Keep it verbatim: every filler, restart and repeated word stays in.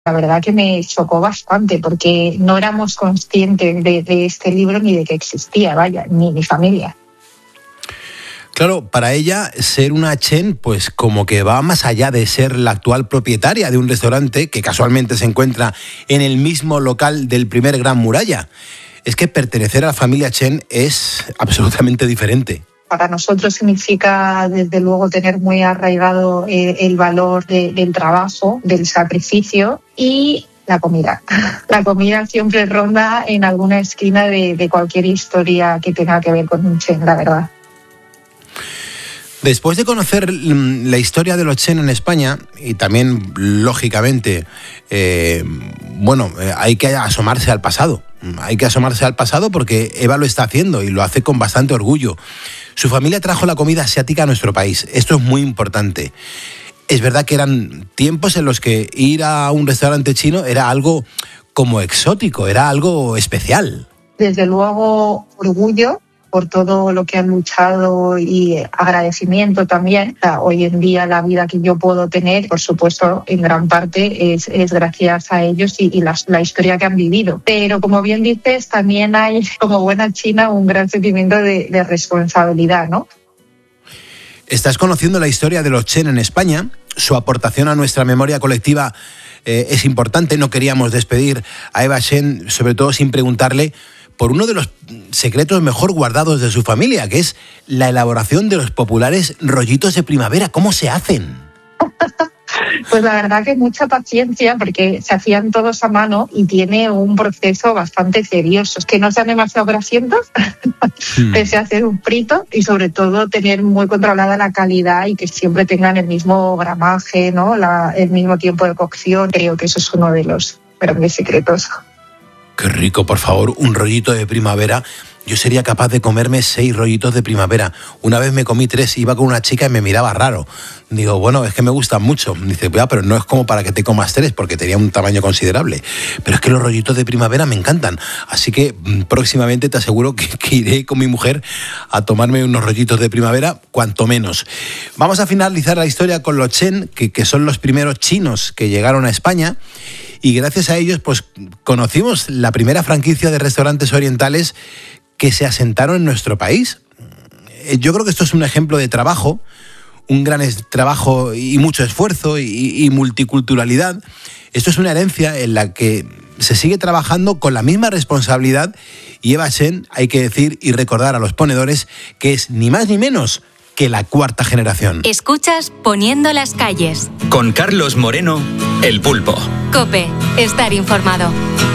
La verdad que me chocó bastante porque no éramos conscientes de, de este libro ni de que existía, vaya, ni mi familia. Claro, para ella ser una Chen pues como que va más allá de ser la actual propietaria de un restaurante que casualmente se encuentra en el mismo local del primer Gran Muralla. Es que pertenecer a la familia Chen es absolutamente diferente. Para nosotros significa, desde luego, tener muy arraigado eh, el valor de, del trabajo, del sacrificio y la comida. La comida siempre ronda en alguna esquina de, de cualquier historia que tenga que ver con un Chen, la verdad. Después de conocer la historia de los Chen en España, y también, lógicamente, eh, bueno, hay que asomarse al pasado. Hay que asomarse al pasado porque Eva lo está haciendo y lo hace con bastante orgullo. Su familia trajo la comida asiática a nuestro país. Esto es muy importante. Es verdad que eran tiempos en los que ir a un restaurante chino era algo como exótico, era algo especial. Desde luego, orgullo por todo lo que han luchado y agradecimiento también. O sea, hoy en día la vida que yo puedo tener, por supuesto, en gran parte es, es gracias a ellos y, y la, la historia que han vivido. Pero como bien dices, también hay, como buena china, un gran sentimiento de, de responsabilidad, ¿no? Estás conociendo la historia de los Chen en España. Su aportación a nuestra memoria colectiva eh, es importante. No queríamos despedir a Eva Chen, sobre todo sin preguntarle por uno de los secretos mejor guardados de su familia, que es la elaboración de los populares rollitos de primavera. ¿Cómo se hacen? Pues la verdad que mucha paciencia, porque se hacían todos a mano y tiene un proceso bastante tedioso. Que no sean demasiado grasientos, hmm. pese a hacer un frito, y sobre todo tener muy controlada la calidad y que siempre tengan el mismo gramaje, ¿no? La, el mismo tiempo de cocción. Creo que eso es uno de los grandes secretos. Qué rico, por favor, un rollito de primavera. Yo sería capaz de comerme seis rollitos de primavera. Una vez me comí tres, iba con una chica y me miraba raro. Digo, bueno, es que me gustan mucho. Dice, ya, pero no es como para que te comas tres, porque tenía un tamaño considerable. Pero es que los rollitos de primavera me encantan. Así que próximamente te aseguro que, que iré con mi mujer a tomarme unos rollitos de primavera, cuanto menos. Vamos a finalizar la historia con los Chen, que, que son los primeros chinos que llegaron a España. Y gracias a ellos, pues conocimos la primera franquicia de restaurantes orientales que se asentaron en nuestro país. Yo creo que esto es un ejemplo de trabajo, un gran trabajo y mucho esfuerzo y, y multiculturalidad. Esto es una herencia en la que se sigue trabajando con la misma responsabilidad y Eva Chen, hay que decir y recordar a los ponedores, que es ni más ni menos que la cuarta generación. Escuchas Poniendo las calles. Con Carlos Moreno, El Pulpo. COPE, estar informado.